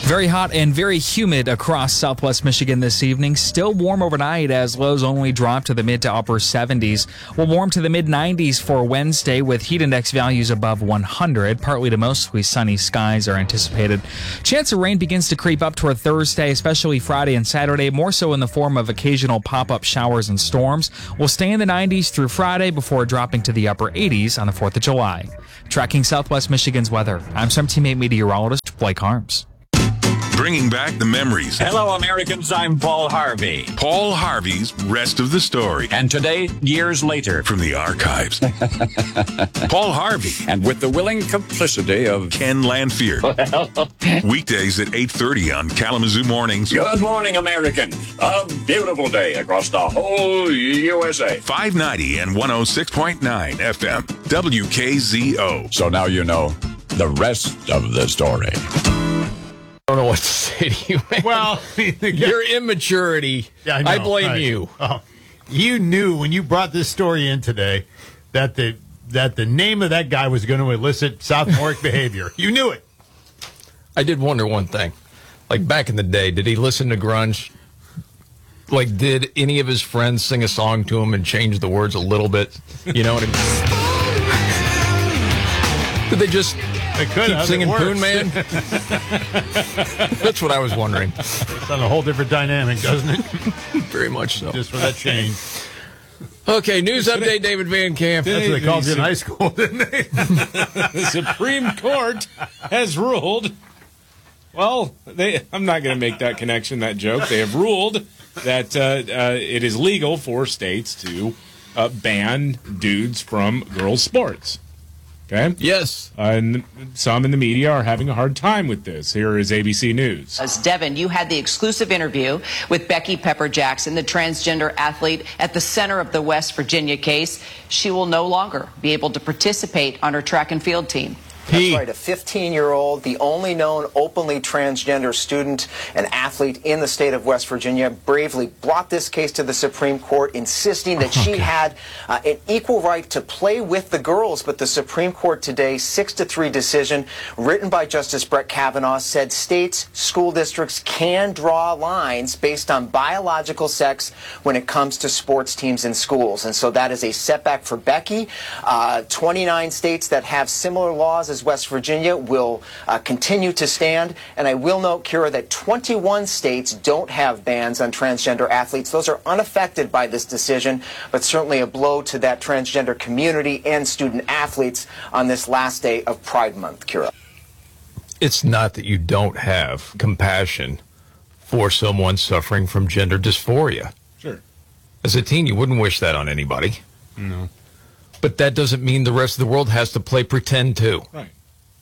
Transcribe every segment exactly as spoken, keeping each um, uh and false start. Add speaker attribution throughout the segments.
Speaker 1: Very hot and very humid across southwest Michigan this evening. Still warm overnight as lows only drop to the mid to upper seventies. We'll warm to the mid nineties for Wednesday with heat index values above one hundred. Partly to mostly sunny skies are anticipated. Chance of rain begins to creep up toward Thursday, especially Friday and Saturday, more so in the form of occasional pop-up showers and storms. We'll stay in the nineties through Friday before dropping to the upper eighties on the fourth of July. Tracking southwest Michigan's weather, I'm some teammate meteorologist Blake Harms.
Speaker 2: Bringing back the memories.
Speaker 3: Hello, Americans. I'm Paul Harvey.
Speaker 2: Paul Harvey's Rest of the Story.
Speaker 3: And today, years later,
Speaker 2: from the archives. Paul Harvey.
Speaker 3: And with the willing complicity of
Speaker 2: Ken Lanfear. Weekdays at eight thirty on Kalamazoo Mornings.
Speaker 3: Good morning, Americans. A beautiful day across the whole U S A.
Speaker 2: five ninety and one oh six point nine F M. W K Z O.
Speaker 3: So now you know the rest of the story.
Speaker 4: I don't know what to say to you, man.
Speaker 5: Well,
Speaker 4: your immaturity,
Speaker 5: yeah, I, know,
Speaker 4: I blame
Speaker 5: right.
Speaker 4: you.
Speaker 5: Oh, you knew when you brought this story in today that the that the name of that guy was going to elicit sophomoric behavior. You knew it.
Speaker 4: I did wonder one thing. Like back in the day, did he listen to grunge? Like, did any of his friends sing a song to him and change the words a little bit? You know what I mean? Did they just...
Speaker 5: They could
Speaker 4: keep
Speaker 5: have,
Speaker 4: singing Poon Man? That's what I was wondering.
Speaker 5: It's on a whole different dynamic, doesn't it?
Speaker 4: Very much so.
Speaker 5: Just for that change.
Speaker 4: Okay, news update, David Van Camp.
Speaker 5: That's what they called you in high school, didn't they?
Speaker 6: The Supreme Court has ruled, well, they, I'm not going to make that connection, that joke. They have ruled that uh, uh, it is legal for states to uh, ban dudes from girls' sports. Okay?
Speaker 4: Yes.
Speaker 6: Uh, and some in the media are having a hard time with this. Here is A B C News.
Speaker 7: As Devin, you had the exclusive interview with Becky Pepper Jackson, the transgender athlete at the center of the West Virginia case. She will no longer be able to participate on her track and field team.
Speaker 8: That's right, a fifteen-year-old, the only known openly transgender student and athlete in the state of West Virginia, bravely brought this case to the Supreme Court, insisting that she had uh, an equal right to play with the girls. But the Supreme Court today, six to three decision, written by Justice Brett Kavanaugh, said states, school districts can draw lines based on biological sex when it comes to sports teams in schools. And so that is a setback for Becky. Uh, twenty-nine states that have similar laws as West Virginia will uh, continue to stand. And I will note, Kira, that twenty-one states don't have bans on transgender athletes. Those are unaffected by this decision, but certainly a blow to that transgender community and student athletes on this last day of Pride Month, Kira.
Speaker 4: It's not that you don't have compassion for someone suffering from gender dysphoria.
Speaker 6: Sure.
Speaker 4: As a teen, you wouldn't wish that on anybody.
Speaker 6: No.
Speaker 4: But that doesn't mean the rest of the world has to play pretend too.
Speaker 6: Right.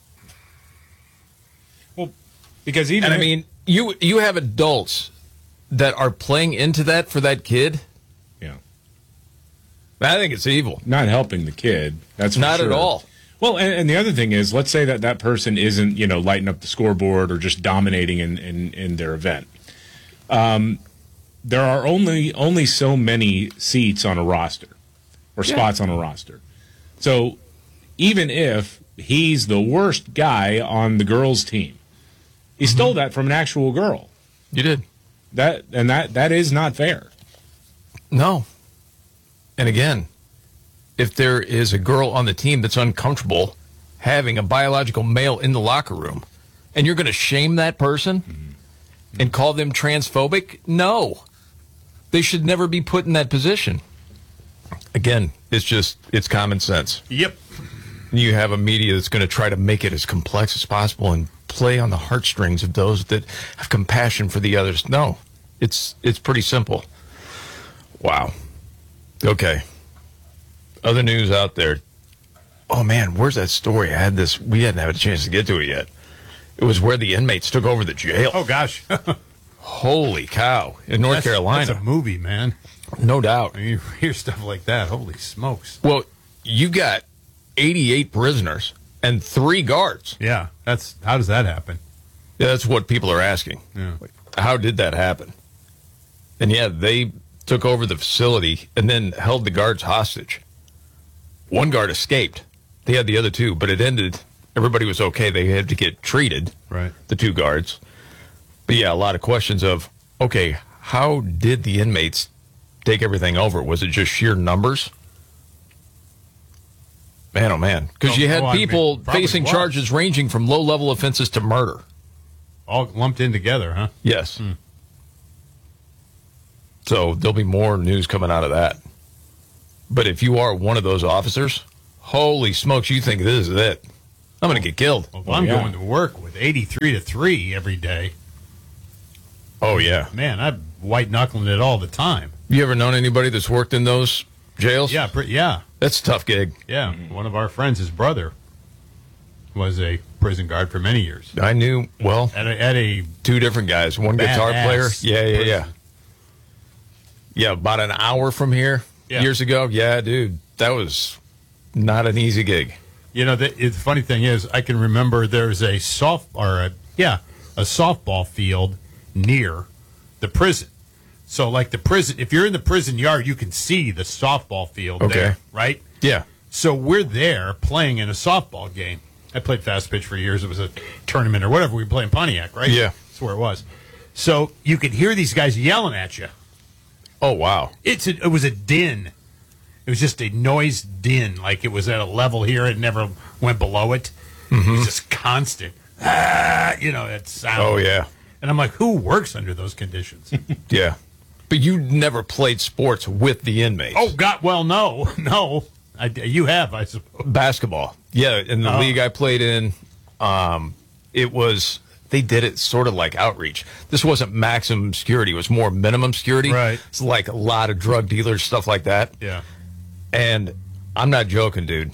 Speaker 6: Well, because even
Speaker 4: and I
Speaker 6: if,
Speaker 4: mean, you you have adults that are playing into that for that kid.
Speaker 6: Yeah.
Speaker 4: I think it's evil.
Speaker 6: Not helping the kid. That's for
Speaker 4: not
Speaker 6: sure.
Speaker 4: at all.
Speaker 6: Well, and, and the other thing is, let's say that that person isn't, you know, lighting up the scoreboard or just dominating in, in, in their event. Um, there are only only so many seats on a roster. Or
Speaker 4: Yeah.
Speaker 6: spots on a roster. So even if he's the worst guy on the girls' team, he mm-hmm. stole that from an actual girl.
Speaker 4: You did.
Speaker 6: That and that that is not fair.
Speaker 4: No. And again, if there is a girl on the team that's uncomfortable having a biological male in the locker room, and you're going to shame that person mm-hmm. and call them transphobic, no. They should never be put in that position. Again, it's just, it's common sense.
Speaker 5: Yep.
Speaker 4: You have a media that's going to try to make it as complex as possible and play on the heartstrings of those that have compassion for the others. No, it's it's pretty simple. Wow. Okay. Other news out there. Oh, man, where's that story? I had this, we hadn't had a chance to get to it yet. It was where the inmates took over the jail.
Speaker 5: Oh, gosh.
Speaker 4: Holy cow. In North
Speaker 5: that's,
Speaker 4: Carolina.
Speaker 5: That's a movie, man.
Speaker 4: No doubt.
Speaker 5: When you hear stuff like that, holy smokes.
Speaker 4: Well, you got eighty-eight prisoners and three guards.
Speaker 5: Yeah, that's how does that happen?
Speaker 4: Yeah, that's what people are asking.
Speaker 5: Yeah.
Speaker 4: How did that happen? And yeah, they took over the facility and then held the guards hostage. One guard escaped. They had the other two, but it ended. Everybody was okay. They had to get treated.
Speaker 5: Right.
Speaker 4: The two guards. But yeah, a lot of questions of, okay, how did the inmates take everything over? Was it just sheer numbers? Man, oh man. Because
Speaker 5: Oh,
Speaker 4: you had
Speaker 5: oh, I mean,
Speaker 4: people
Speaker 5: probably
Speaker 4: facing
Speaker 5: was.
Speaker 4: charges ranging from low-level offenses to murder.
Speaker 5: All lumped in together, huh?
Speaker 4: Yes.
Speaker 5: Hmm.
Speaker 4: So there'll be more news coming out of that. But if you are one of those officers, holy smokes, you think this is it. I'm going to get killed.
Speaker 5: Well, I'm
Speaker 6: yeah.
Speaker 5: going to work with eighty-three to three every day.
Speaker 4: Oh, yeah.
Speaker 5: Man, I'm white knuckling it all the time.
Speaker 4: You ever known anybody that's worked in those jails?
Speaker 5: Yeah, pre- yeah,
Speaker 4: That's a tough gig.
Speaker 5: yeah. One of our friends, his brother, was a prison guard for many years.
Speaker 4: I knew, well,
Speaker 5: At a, at a
Speaker 4: two different guys. One guitar
Speaker 5: Badass
Speaker 4: player. Yeah, yeah, yeah.
Speaker 5: prison.
Speaker 4: Yeah, about an hour from here
Speaker 5: Yeah.
Speaker 4: years ago. Yeah, dude, that was not an easy gig.
Speaker 5: You know, the, the funny thing is, I can remember there's a soft or a, yeah, a softball field near the prison. So, like the prison, if you're in the prison yard, you can see the softball field
Speaker 4: Okay.
Speaker 5: there, right?
Speaker 4: Yeah.
Speaker 5: So we're there playing in a softball game. I played fast pitch for years. It was a tournament or whatever. We were playing Pontiac, right?
Speaker 4: Yeah.
Speaker 5: That's where it was. So you could hear these guys yelling at you.
Speaker 4: Oh, wow.
Speaker 5: It's a, it was a din. It was just a noise din. Like it was at a level here. It never went below it. It was just constant. Ah, you know, that sound.
Speaker 4: Oh, yeah.
Speaker 5: And I'm like, who works under those conditions?
Speaker 4: Yeah. But you never played sports with the inmates.
Speaker 5: Oh, God. Well, no. No. I, you have, I suppose.
Speaker 4: Basketball. Yeah, in the
Speaker 5: Oh.
Speaker 4: league I played in, um, it was, they did it sort of like outreach. This wasn't maximum security. It was more minimum security.
Speaker 5: Right.
Speaker 4: It's like a lot of drug dealers, stuff like that.
Speaker 5: Yeah.
Speaker 4: And I'm not joking, dude.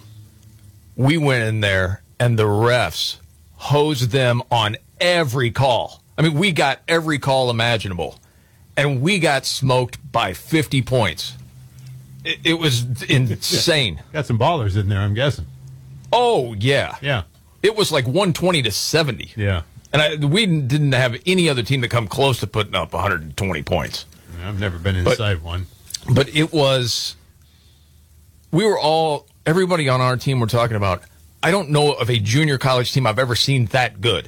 Speaker 4: We went in there, and the refs hosed them on every call. I mean, we got every call imaginable, and we got smoked by fifty points. It, it was insane.
Speaker 5: Got some ballers in there, I'm guessing.
Speaker 4: Oh, yeah.
Speaker 5: Yeah.
Speaker 4: It was like one twenty to seventy.
Speaker 5: Yeah.
Speaker 4: And I, we didn't have any other team to come close to putting up one hundred twenty points.
Speaker 5: I've never been inside one.
Speaker 4: But it was, we were all, everybody on our team were talking about, I don't know of a junior college team I've ever seen that good.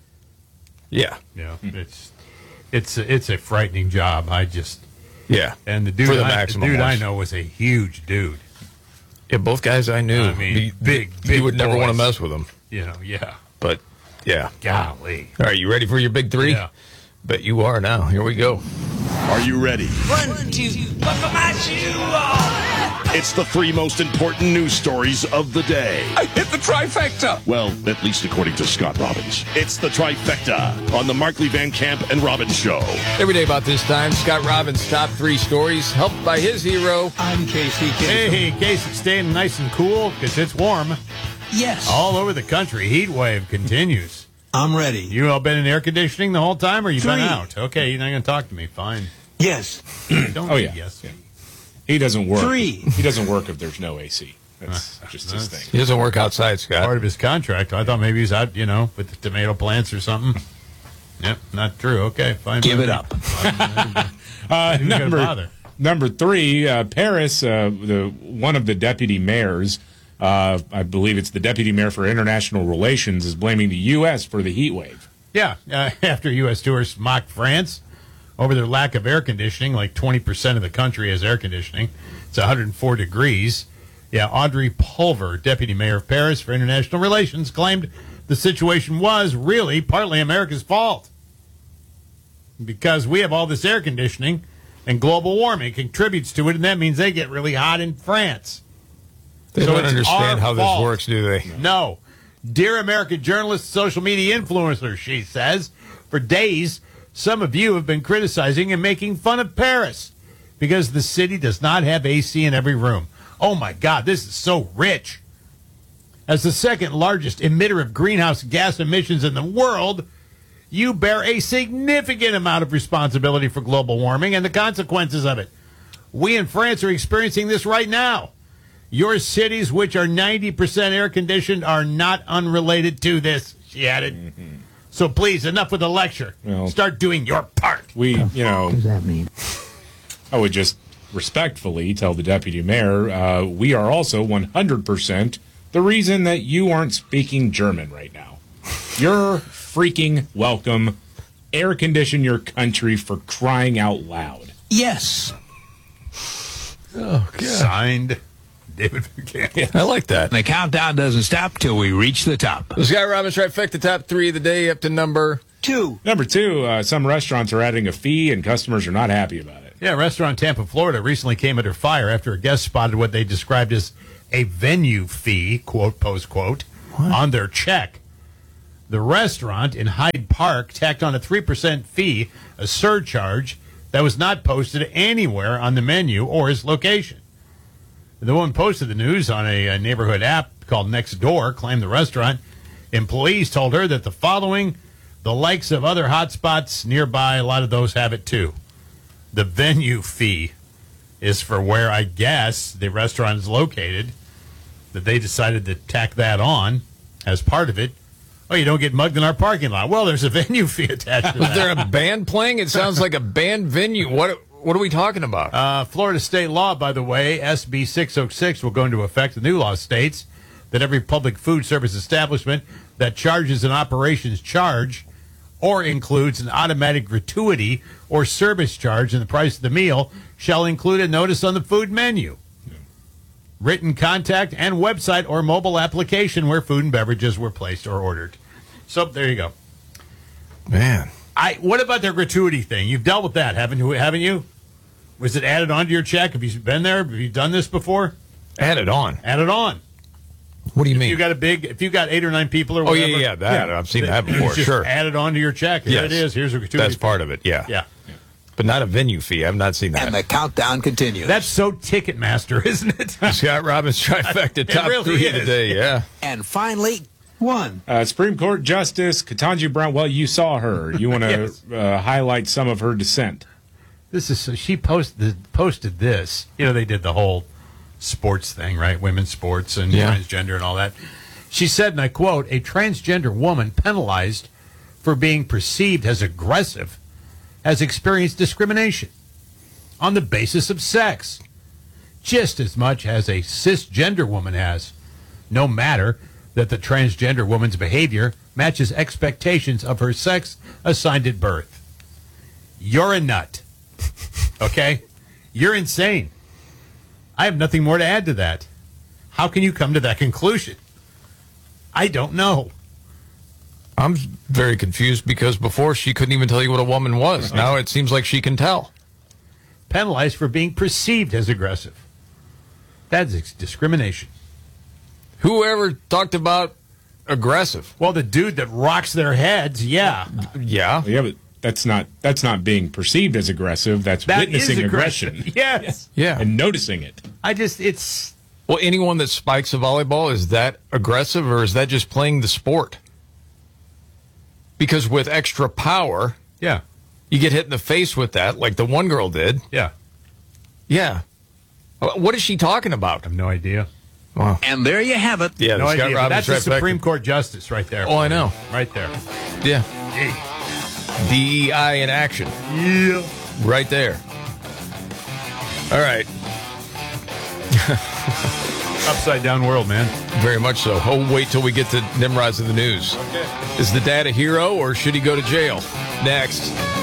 Speaker 4: Yeah.
Speaker 5: Yeah. It's it's it's a frightening job. I just
Speaker 4: Yeah.
Speaker 5: and the dude,
Speaker 4: For the
Speaker 5: I, the
Speaker 4: maximum
Speaker 5: dude I
Speaker 4: ones.
Speaker 5: know was a huge dude.
Speaker 4: Yeah, both guys I knew.
Speaker 5: I mean,
Speaker 4: you,
Speaker 5: big,
Speaker 4: you
Speaker 5: big
Speaker 4: would never want to
Speaker 5: boys.
Speaker 4: mess with them.
Speaker 5: You know, yeah.
Speaker 4: But, yeah.
Speaker 5: Golly.
Speaker 4: All right, you ready for your big three?
Speaker 5: Yeah.
Speaker 4: Bet you are now. Here we go.
Speaker 9: Are you ready?
Speaker 10: One, two, buckle my shoe on.
Speaker 9: It's the three most important news stories of the day.
Speaker 10: I hit the trifecta.
Speaker 9: Well, at least according to Scott Robbins. It's the trifecta on the Markley Van Camp and Robbins Show.
Speaker 4: Every day about this time, Scott Robbins' top three stories, helped by his hero.
Speaker 10: I'm Casey Kasem.
Speaker 5: Hey, Case, it's staying nice and cool because it's warm
Speaker 10: Yes.
Speaker 5: all over the country. Heat wave continues.
Speaker 10: I'm ready.
Speaker 5: You all been in air conditioning the whole time, or you been
Speaker 10: Three.
Speaker 5: out? Okay, you're not going to talk to me. Fine.
Speaker 10: Yes.
Speaker 5: Don't
Speaker 6: Oh,
Speaker 5: say
Speaker 6: yeah.
Speaker 5: yes.
Speaker 6: He doesn't work.
Speaker 10: Three.
Speaker 6: He doesn't work if there's no A C. That's just his
Speaker 5: that's-
Speaker 6: thing.
Speaker 4: He doesn't work outside, Scott.
Speaker 5: Part of his contract. I thought maybe he's out, you know, with the tomato plants or something. Yep, not true. Okay, fine.
Speaker 10: Give
Speaker 5: by
Speaker 10: it
Speaker 5: me.
Speaker 10: up.
Speaker 6: Uh,
Speaker 5: Who's gonna
Speaker 6: number
Speaker 5: bother?
Speaker 6: number three, uh, Paris, uh, the one of the deputy mayors, uh, I believe it's the deputy mayor for international relations, is blaming the U S for the heat wave.
Speaker 5: Yeah, uh, after U S tourists mocked France over their lack of air conditioning, like twenty percent of the country has air conditioning. It's one hundred four degrees. Yeah, Audrey Pulver, deputy mayor of Paris for international relations, claimed the situation was really partly America's fault because we have all this air conditioning and global warming contributes to it, and that means they get really hot in France.
Speaker 4: They
Speaker 5: So
Speaker 4: don't
Speaker 5: it's
Speaker 4: understand
Speaker 5: our
Speaker 4: how
Speaker 5: fault.
Speaker 4: this works, do they?
Speaker 5: No. Dear American journalists, social media influencers, she says, for days, some of you have been criticizing and making fun of Paris because the city does not have A C in every room. Oh my God, this is so rich. As the second largest emitter of greenhouse gas emissions in the world, you bear a significant amount of responsibility for global warming and the consequences of it. We in France are experiencing this right now. Your cities, which are ninety percent air conditioned, are not unrelated to this, she added. Mm-hmm. So please, enough with the lecture.
Speaker 6: Well,
Speaker 5: Start doing your part.
Speaker 6: We, you know,
Speaker 10: What does that mean?
Speaker 6: I would just respectfully tell the deputy mayor, uh, we are also one hundred percent the reason that you aren't speaking German right now. You're freaking welcome air condition your country, for crying out loud.
Speaker 10: Yes.
Speaker 4: Oh, God.
Speaker 5: Signed, David Buchanan.
Speaker 4: I like that.
Speaker 10: The countdown doesn't stop till we reach the top.
Speaker 4: This guy Robbins trifecta top three of the day up to number
Speaker 10: Two.
Speaker 6: Number two, uh, some restaurants are adding a fee, and customers are not happy about it.
Speaker 5: Yeah, a restaurant in Tampa, Florida recently came under fire after a guest spotted what they described as a venue fee, quote, post quote, on their check. The restaurant in Hyde Park tacked on a three percent fee, a surcharge that was not posted anywhere on the menu or its location. The woman posted the news on a, a neighborhood app called Nextdoor, claimed the restaurant employees told her that the following, the likes of other hotspots nearby, a lot of those have it too. The venue fee is for where I guess the restaurant is located, that they decided to tack that on as part of it. Oh, you don't get mugged in our parking lot. Well, there's a venue fee attached to
Speaker 4: Was
Speaker 5: that.
Speaker 4: there a band playing? It sounds like a band venue. What What are we talking about?
Speaker 5: Uh, Florida state law, by the way, S B six oh six, will go into effect. The new law states that every public food service establishment that charges an operations charge or includes an automatic gratuity or service charge in the price of the meal shall include a notice on the food menu, written contact, and website or mobile application where food and beverages were placed or ordered. So there you go.
Speaker 4: Man.
Speaker 5: I. What about their gratuity thing? You've dealt with that, haven't you? Haven't you? Was it added onto your check? Have you been there? Have you done this before?
Speaker 4: Added on.
Speaker 5: Added on.
Speaker 4: What do you
Speaker 5: If
Speaker 4: mean?
Speaker 5: you got a big, if you got eight or nine people or
Speaker 4: Oh,
Speaker 5: whatever.
Speaker 4: yeah, yeah, that. I've seen that
Speaker 5: it's
Speaker 4: before,
Speaker 5: just
Speaker 4: sure.
Speaker 5: added on to your check. Here
Speaker 4: Yes.
Speaker 5: it is. Here's a gratuity.
Speaker 4: That's
Speaker 5: fee.
Speaker 4: part of it, yeah.
Speaker 5: Yeah.
Speaker 4: But not a venue fee. I've not seen that.
Speaker 10: And the countdown continues.
Speaker 5: That's so Ticketmaster, isn't it?
Speaker 4: Scott Robbins trifecta
Speaker 5: It
Speaker 4: top
Speaker 5: really
Speaker 4: three
Speaker 5: is.
Speaker 4: today, yeah.
Speaker 10: and finally, one.
Speaker 6: Uh, Supreme Court Justice Ketanji Brown, well, you saw her. You want to
Speaker 5: Yes.
Speaker 6: uh, highlight some of her dissent.
Speaker 5: This is so she posted posted this. You know, they did the whole sports thing, right? Women's sports and
Speaker 4: Yeah.
Speaker 5: transgender and all that. She said, and I quote, a transgender woman penalized for being perceived as aggressive has experienced discrimination on the basis of sex, just as much as a cisgender woman has, no matter that the transgender woman's behavior matches expectations of her sex assigned at birth. You're a nut. Okay? You're insane. I have nothing more to add to that. How can you come to that conclusion? I don't know.
Speaker 4: I'm very confused because before she couldn't even tell you what a woman was. Now it seems like she can tell.
Speaker 5: Penalized for being perceived as aggressive. That's ex- discrimination.
Speaker 4: Whoever talked about aggressive?
Speaker 5: Well, the dude that rocks their heads, yeah.
Speaker 4: Yeah.
Speaker 6: Yeah, but that's not that's not being perceived as aggressive. That's
Speaker 5: That
Speaker 6: witnessing
Speaker 5: is aggression.
Speaker 6: aggression.
Speaker 5: Yes.
Speaker 4: Yeah.
Speaker 6: And noticing it.
Speaker 5: I just, it's,
Speaker 4: Well, anyone that spikes a volleyball, is that aggressive or is that just playing the sport? Because with extra power,
Speaker 5: yeah,
Speaker 4: you get hit in the face with that, like the one girl did.
Speaker 5: yeah.
Speaker 4: Yeah. Uh, What is she talking about?
Speaker 5: I have no idea.
Speaker 4: Wow.
Speaker 10: And there you have it.
Speaker 4: Yeah,
Speaker 5: No
Speaker 4: the Scott
Speaker 5: idea. But
Speaker 4: Robbins
Speaker 5: that's a
Speaker 4: trifecta.
Speaker 5: Supreme Court justice right there.
Speaker 4: Oh, I know.
Speaker 5: Right there.
Speaker 4: Yeah.
Speaker 5: Hey.
Speaker 4: D E I in action.
Speaker 5: Yeah.
Speaker 4: Right there. All right.
Speaker 5: Upside down world, man.
Speaker 4: Very much so. Oh, wait till we get to Nimrod's in the news.
Speaker 5: Okay.
Speaker 4: Is the dad a hero or should he go to jail? Next.